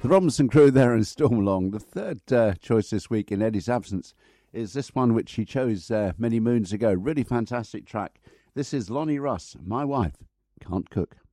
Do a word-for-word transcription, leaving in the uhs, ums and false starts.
The Robinson Crew there and Storm Along. The third uh, choice this week in Eddie's absence is this one which he chose uh, many moons ago. Really fantastic track. This is Lonnie Russ, My Wife Can't Cook.